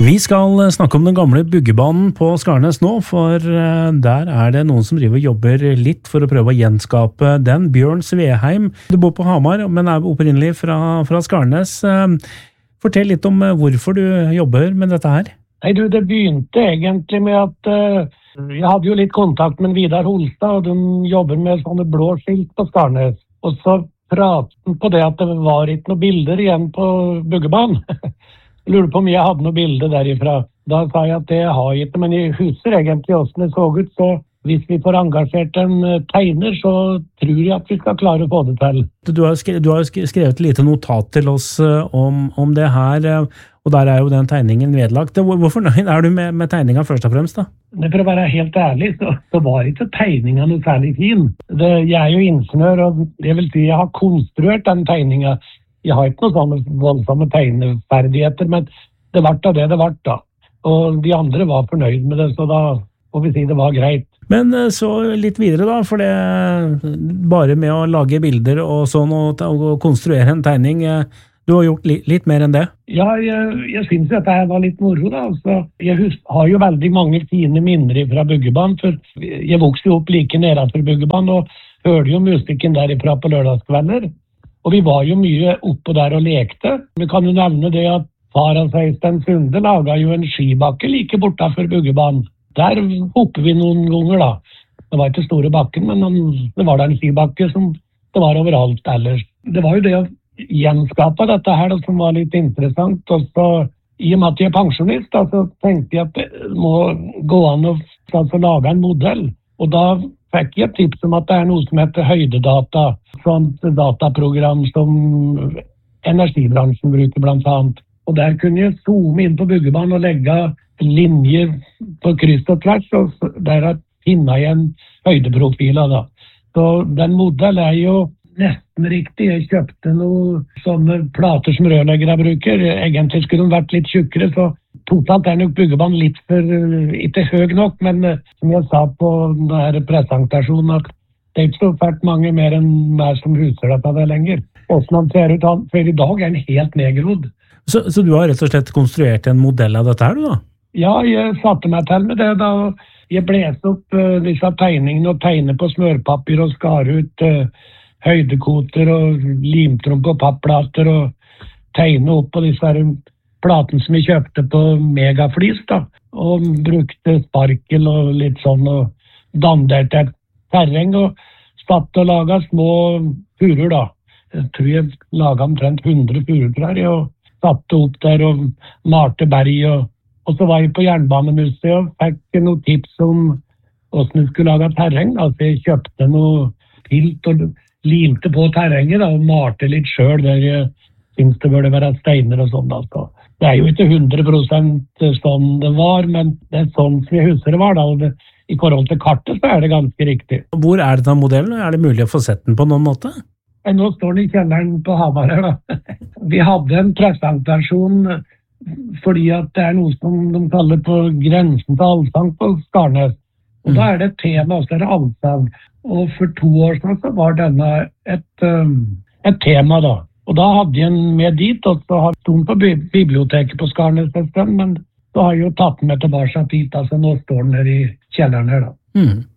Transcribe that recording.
Vi skal snakke om den gamle byggebanen på Skarnes nå, for der det noen som driver og jobber litt for å prøve å gjenskape den. Bjørn Sveheim, du bor på Hamar, men opprinnelig fra Skarnes. Fortell litt om hvorfor du jobber med dette her. Nei, det begynte egentlig med at jeg hadde jo litt kontakt med Vidar Holstad, og de jobber med sånne blå skilt på Skarnes. Og så pratet han på det at det var ikke noen bilder igjen på byggebanen. Jeg lurer på om jeg hadde noen bilder derifra. Da sa jeg at det har jeg ikke, men jeg husker egentlig hvordan det så ut, så hvis vi får engasjert en tegner, så tror jeg at vi skal klare å få det til. Du har skrevet et lite notat til oss om det her, og der jo den tegningen vedlagt. Hvorfor nøyd du med tegningen først og fremst da? For å være helt ærlig, så var ikke tegningen noe særlig fin. Jeg jo ingeniør, og det vil si jeg har konstruert den tegningen. Jeg har ikke noen sånne voldsomme tegneferdigheter, men det var det da. Og de andre var fornøyd med det, så da får vi si det var greit. Men så litt videre da, for det bare med å lage bilder og sånn, og konstruere en tegning, du har gjort litt mer enn det? Ja, jeg synes at det var litt moro da. Altså, jeg har jo veldig mange fine minner fra byggebanen, for jeg vokste jo opp like nedenfor byggebanen, og hørte jo musikken derifra på lørdagskvelder. Og vi var jo mye oppe der og lekte. Vi kan jo nevne det at far av Øystein Sunde laget jo en skibakke like bortenfor byggebanen. Der hoppet vi noen ganger da. Det var ikke store bakken, men det var da en skibakke som det var overalt ellers. Det var jo det å gjenskape dette her som var litt interessant. Og så, i og med at jeg pensjonist, da, så tenkte jeg at det må gå an å lage en modell. Og da fikk jeg et tips om at det noe som heter høydedata, sånt dataprogram som energibransjen bruker blant annet. Og der kunne jeg zoome inn på byggebanen og legge linjer på kryss og tvers, og der finner jeg en høydeprofil av det. Så den modellen jo nesten riktig. Jeg kjøpte noen sånne plater som rørleggere bruker. Egentlig skulle de vært litt tjukkere, så totalt nok byggebanen litt for, ikke høy nok, men som jeg sa på denne presentasjonen, at det ikke så fælt mange mer enn meg som huser dette det lenger. Hvordan han ser ut, for i dag en helt nedgrodd. Så du har rett og slett konstruert en modell av dette her, du da? Ja, jeg satte meg til med det da. Jeg bleste opp disse tegningene og tegnet på smørpapir og skar ut høydekoter og limtrom på pappplater og tegnet opp på disse platen som vi kjøpte på megaflis da, og brukte sparkel og litt sånn, og danderte et terreng og satt og laget små furer da. Jeg tror jeg laget omtrent 100 furer og satte opp der og malte berg, og så var jeg på Jernbanemuseet og fikk noen tips om hvordan du skulle lage terreng. Altså jeg kjøpte noe pilt og limte på terrenget da, og malte litt selv der jeg synes det burde være steiner og sånn. Altså. Det jo ikke 100% sånn det var, men det sånn som jeg husker det var da, og i forhold til kartet så det ganske riktig. Hvor denne modellen? Det mulig å få sett den på noen måte? Nå står den i kjelleren på Hamar her da. Vi hadde en presentasjon fordi at det noe som de kaller på grensen til allsang på Skarnes. Og da det et tema, og så det allsang. Og for 2 år siden så var denne et tema da. Og da hadde jeg en med dit, og så har hun på biblioteket på Skarnes en stund, men så har jeg jo tatt den med tilbake hit, altså nå står den her i kjelleren her da.